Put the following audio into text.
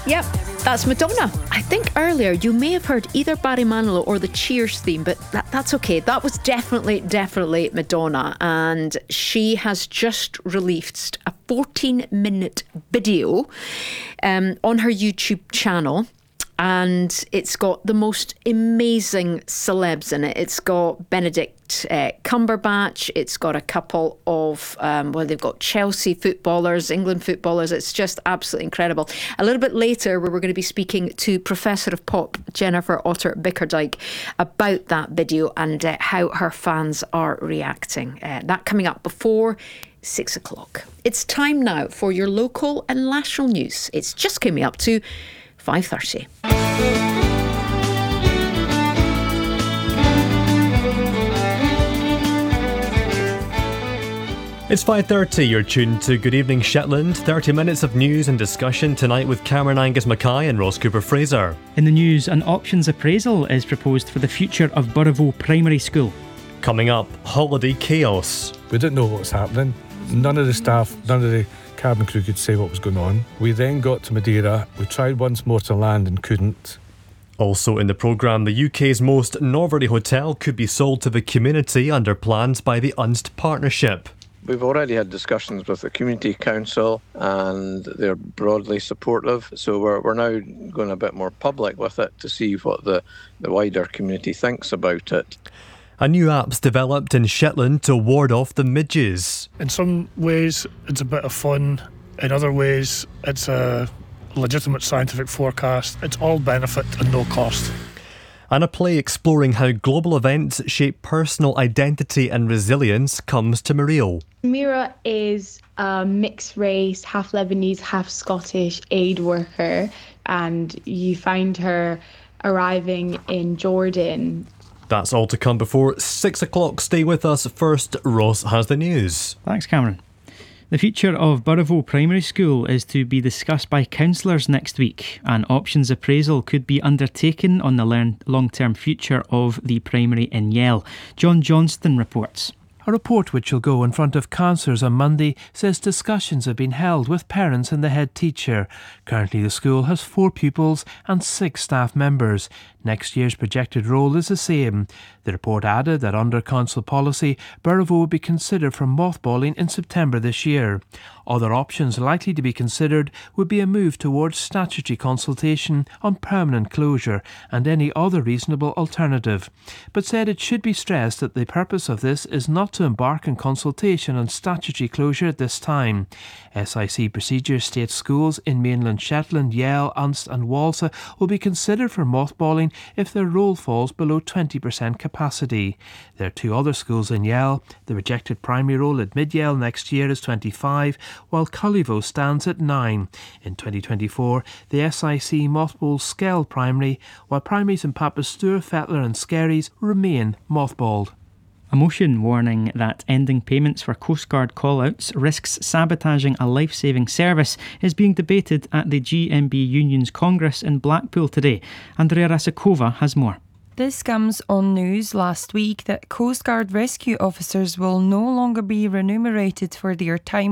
Yep, that's Madonna. I think earlier you may have heard either Barry Manilow or the Cheers theme, but that's okay. That was definitely Madonna. And she has just released a 14-minute video on her YouTube channel. And it's got the most amazing celebs in it. It's got Benedict Cumberbatch. It's got a couple of, they've got Chelsea footballers, England footballers. It's just absolutely incredible. A little bit later, we're going to be speaking to Professor of Pop, Jennifer Otter Bickerdike, about that video and how her fans are reacting. That coming up before 6 o'clock. It's time now for your local and national news. It's just coming up to 5:30. It's 5:30, you're tuned to Good Evening Shetland. 30 minutes of news and discussion tonight with Cameron Angus Mackay and Ross Cooper Fraser. In the news, an options appraisal is proposed for the future of Burrowville Primary School. Coming up, holiday chaos. We didn't know what was happening. None of the staff, none of the cabin crew could say what was going on. We then got to Madeira. We tried once more to land and couldn't. Also in the programme, the UK's most northerly hotel could be sold to the community under plans by the Unst Partnership. We've already had discussions with the Community Council and they're broadly supportive. So we're now going a bit more public with it to see what the wider community thinks about it. A new app's developed in Shetland to ward off the midges. In some ways, it's a bit of fun. In other ways, it's a legitimate scientific forecast. It's all benefit and no cost. And a play exploring how global events shape personal identity and resilience comes to Mario. Mira is a mixed race, half Lebanese, half Scottish aid worker, and you find her arriving in Jordan. That's all to come before 6 o'clock. Stay with us. First, Ross has the news. Thanks, Cameron. The future of Burrowville Primary School is to be discussed by councillors next week. An options appraisal could be undertaken on the long-term future of the primary in Yell. John Johnston reports. A report which will go in front of councillors on Monday says discussions have been held with parents and the head teacher. Currently the school has 4 pupils and 6 staff members. Next year's projected role is the same. The report added that under council policy, Burrowville would be considered for mothballing in September this year. Other options likely to be considered would be a move towards statutory consultation on permanent closure and any other reasonable alternative, but said it should be stressed that the purpose of this is not to embark in consultation on statutory closure at this time. SIC procedures state schools in mainland Shetland, Yell, Unst and Walsa will be considered for mothballing if their roll falls below 20% capacity. There are 2 other schools in Yell. The rejected primary roll at Mid-Yell next year is 25, while Cullivo stands at 9. In 2024, the SIC mothballs Skell Primary, while primaries in Papastour, Fettler and Skerries remain mothballed. A motion warning that ending payments for Coast Guard call-outs risks sabotaging a life-saving service is being debated at the GMB Union's Congress in Blackpool today. Andrea Rasakova has more. This comes on news last week that Coast Guard rescue officers will no longer be remunerated for their time